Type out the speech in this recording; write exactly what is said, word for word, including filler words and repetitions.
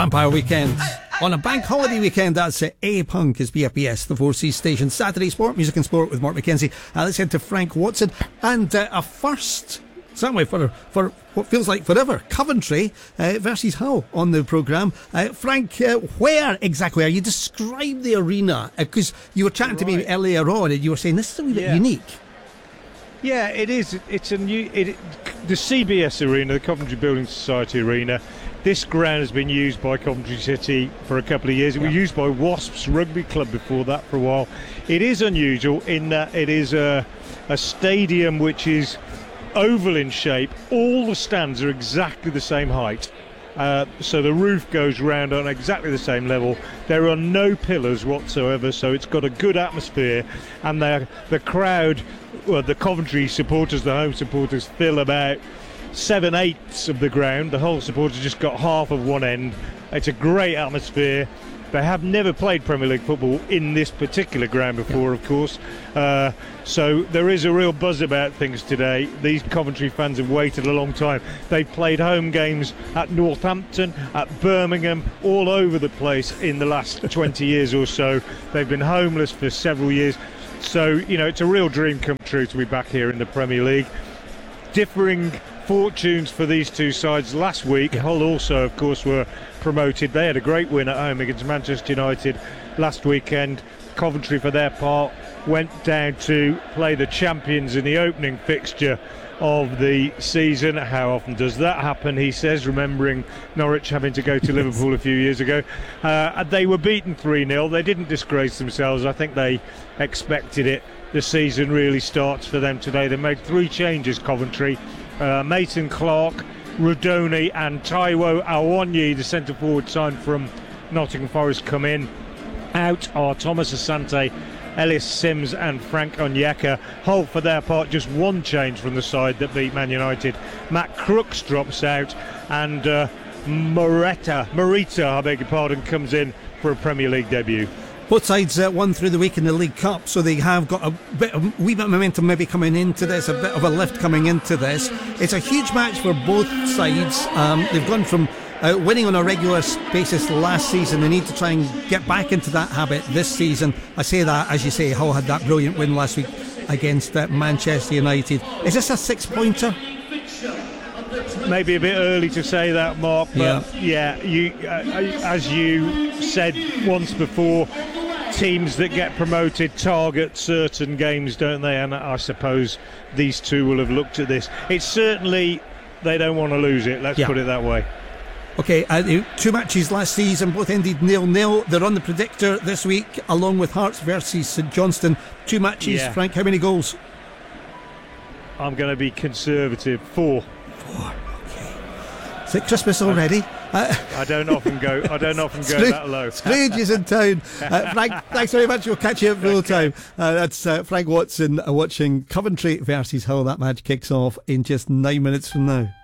Vampire Weekend. On a bank holiday weekend, that's uh, A-Punk is B F B S, the four C station. Saturday Sport, Music and Sport with Mark McKenzie. Uh, let's head to Frank Watson. And uh, a first, certainly for for what feels like forever, Coventry uh, versus Hull on the programme. Uh, Frank, uh, where exactly are you? Describe the arena, because uh, you were chatting right. to me earlier on and you were saying this is a wee bit yeah. unique. Yeah, it is. It's a new... It, the C B S Arena, the Coventry Building Society Arena, this ground has been used by Coventry City for a couple of years. It was yeah. used by Wasps Rugby Club before that for a while. It is unusual in that it is a, a stadium which is oval in shape. All the stands are exactly the same height. Uh, so the roof goes round on exactly the same level. There are no pillars whatsoever, so it's got a good atmosphere. And the, the crowd, well, the Coventry supporters, the home supporters, fill about seven eighths of the ground. The whole supporters just got half of one end. It's a great atmosphere. They have never played Premier League football in this particular ground before, of course. Uh, so there is a real buzz about things today. These Coventry fans have waited a long time. They've played home games at Northampton, at Birmingham, all over the place in the last twenty years or so. They've been homeless for several years. So, you know, it's a real dream come true to be back here in the Premier League. Differing fortunes for these two sides. Last week, Hull also, of course, were promoted. They had a great win at home against Manchester United last weekend. Coventry, for their part, went down to play the champions in the opening fixture of the season. How often does that happen, he says, remembering Norwich having to go to Liverpool a few years ago. Uh, they were beaten three nil. They didn't disgrace themselves. I think they expected it. The season really starts for them today. They made three changes, Coventry. Uh, Mason Clark, Rudoni and Taiwo Awonyi, the centre forward signed from Nottingham Forest, come in. Out are Thomas Asante, Ellis Sims and Frank Onyeka. Hull, for their part, just one change from the side that beat Man United. Matt Crooks drops out and uh, Moreta, Morita, I beg your pardon, comes in for a Premier League debut. Both sides uh, won through the week in the League Cup, so they have got a bit of, wee bit of momentum maybe coming into this, a bit of a lift coming into this. It's a huge match for both sides. Um, they've gone from uh, winning on a regular basis last season. They need to try and get back into that habit this season. I say that, as you say, Hull had that brilliant win last week against uh, Manchester United. Is this a six-pointer? Maybe a bit early to say that, Mark, but yeah, yeah you, uh, as you said once before, teams that get promoted target certain games, don't they? And I suppose these two will have looked at this. It's certainly, they don't want to lose it, let's yeah. put it that way. Okay, uh, two matches last season, both ended nil nil. They're on the predictor this week, along with Hearts versus St Johnstone. Two matches, yeah. Frank, how many goals? I'm going to be conservative, four. Four. Is it Christmas already? I, I don't often go. I don't often go Scrooge, that low. Scrooge is in town. Uh, Frank, thanks very much. We'll catch you at full time. Uh, that's uh, Frank Watson uh, watching Coventry versus Hull. That match kicks off in just nine minutes from now.